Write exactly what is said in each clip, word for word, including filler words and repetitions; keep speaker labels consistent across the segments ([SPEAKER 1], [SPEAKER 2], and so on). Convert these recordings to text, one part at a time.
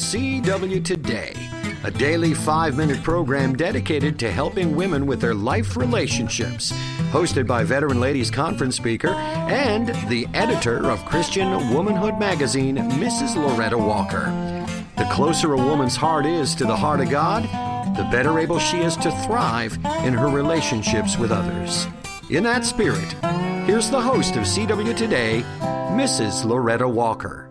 [SPEAKER 1] C W Today, a daily five-minute program dedicated to helping women with their life relationships. Hosted by Veteran Ladies Conference speaker and the editor of Christian Womanhood magazine, Missus Loretta Walker. The closer a woman's heart is to the heart of God, the better able she is to thrive in her relationships with others. In that spirit, here's the host of C W Today, Missus Loretta Walker.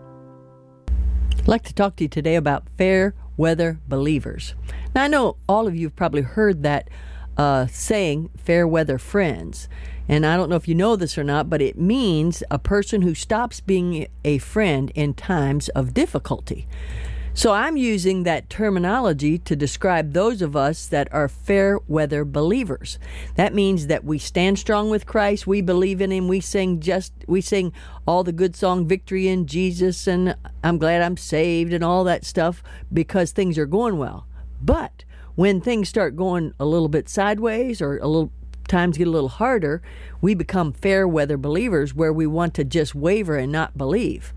[SPEAKER 2] I'd like to talk to you today about fair weather believers. Now, I know all of you have probably heard that uh, saying, fair weather friends. And I don't know if you know this or not, but it means a person who stops being a friend in times of difficulty. So I'm using that terminology to describe those of us that are fair weather believers. That means that we stand strong with Christ, we believe in Him, we sing just we sing all the good song, Victory in Jesus, and I'm glad I'm saved and all that stuff because things are going well. But when things start going a little bit sideways or a little times get a little harder, we become fair weather believers where we want to just waver and not believe.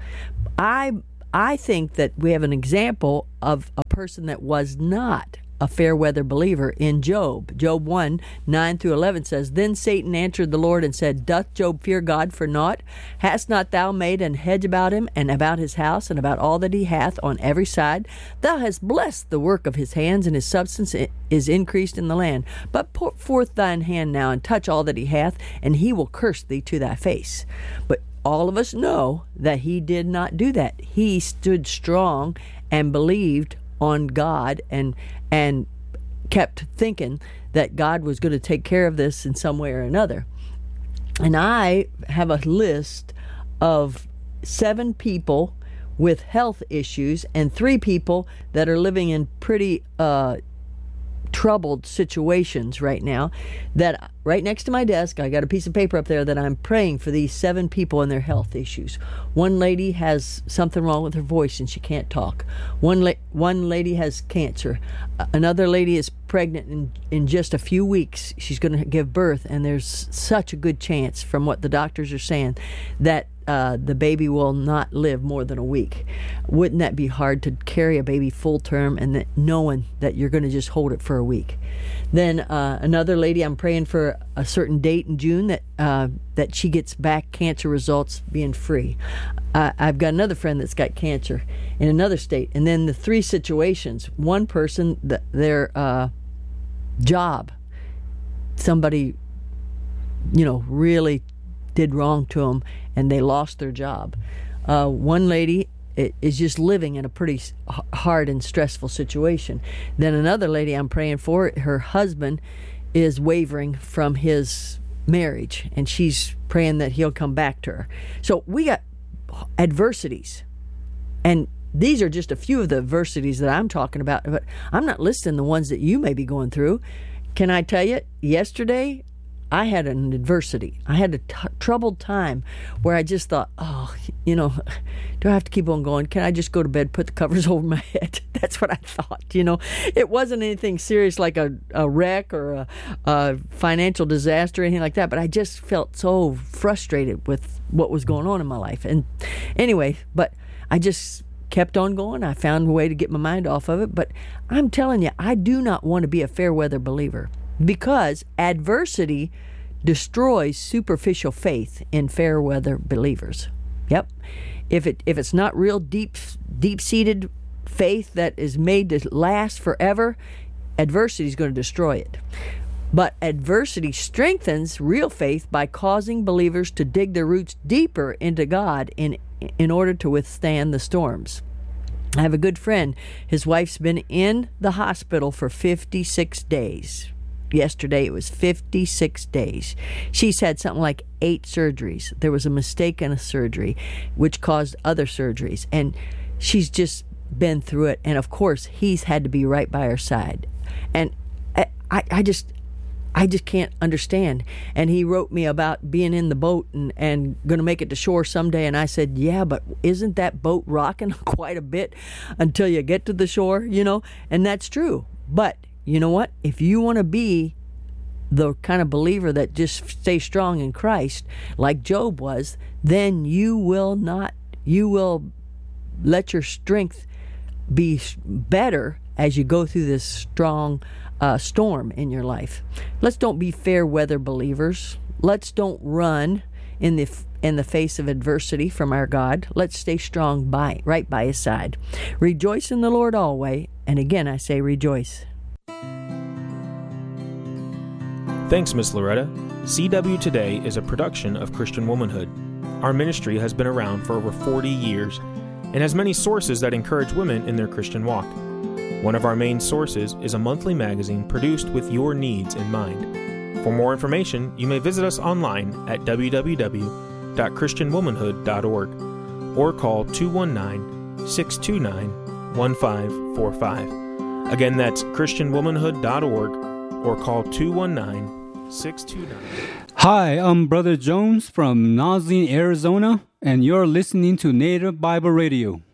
[SPEAKER 2] I I think that we have an example of a person that was not a fair weather believer in Job. Job one, nine through eleven says, Then Satan answered the Lord and said, Doth Job fear God for naught? Hast not thou made an hedge about him, and about his house, and about all that he hath on every side? Thou hast blessed the work of his hands, and his substance is increased in the land. But put forth thine hand now, and touch all that he hath, and he will curse thee to thy face. But all of us know that he did not do that. He stood strong and believed on God and and kept thinking that God was going to take care of this in some way or another. And I have a list of seven people with health issues and three people that are living in pretty uh, troubled situations right now, that right next to my desk I got a piece of paper up there that I'm praying for these seven people and their health issues. One lady has something wrong with her voice and she can't talk. One la- one lady has cancer. Another lady is pregnant in, in just a few weeks. She's going to give birth, and there's such a good chance from what the doctors are saying that Uh, the baby will not live more than a week. Wouldn't that be hard to carry a baby full term and that knowing that you're going to just hold it for a week? Then uh, another lady, I'm praying for a certain date in June that uh, that she gets back cancer results being free. Uh, I've got another friend that's got cancer in another state. And then the three situations. One person, the, their uh, job, somebody, you know, really did wrong to them and they lost their job. Uh, one lady is just living in a pretty hard and stressful situation. Then another lady I'm praying for, her husband is wavering from his marriage and she's praying that he'll come back to her. So we got adversities, and these are just a few of the adversities that I'm talking about, but I'm not listing the ones that you may be going through. Can I tell you, yesterday I had an adversity. I had a t- troubled time where I just thought, oh, you know, do I have to keep on going? Can I just go to bed, put the covers over my head? That's what I thought, you know. It wasn't anything serious like a, a wreck or a, a financial disaster or anything like that, but I just felt so frustrated with what was going on in my life. And anyway, but I just kept on going. I found a way to get my mind off of it. But I'm telling you, I do not want to be a fair weather believer, because adversity destroys superficial faith in fair weather believers. Yep. If it if it's not real deep deep-seated faith that is made to last forever, adversity is going to destroy it. But adversity strengthens real faith by causing believers to dig their roots deeper into God in in order to withstand the storms. I have a good friend. His wife's been in the hospital for fifty-six days. Yesterday it was fifty-six days. She's had something like eight surgeries. There was a mistake in a surgery which caused other surgeries, and she's just been through it. And of course he's had to be right by her side, and I, I, I just I just can't understand. And he wrote me about being in the boat and, and going to make it to shore someday. And I said, yeah, but isn't that boat rocking quite a bit until you get to the shore, you know? And that's true. But you know what? If you want to be the kind of believer that just stays strong in Christ, like Job was, then you will not, you will let your strength be better as you go through this strong uh, storm in your life. Let's don't be fair weather believers. Let's don't run in the in the face of adversity from our God. Let's stay strong by right by His side. Rejoice in the Lord always, and again I say rejoice.
[SPEAKER 3] Thanks, Miss Loretta. C W Today is a production of Christian Womanhood. Our ministry has been around for over forty years and has many sources that encourage women in their Christian walk. One of our main sources is a monthly magazine produced with your needs in mind. For more information, you may visit us online at w w w dot christian womanhood dot org or call two one nine, six two nine, one five four five. Again, that's christian womanhood dot org or call two one nine, six two nine.
[SPEAKER 4] Hi, I'm Brother Jones from Nazin, Arizona, and you're listening to Native Bible Radio.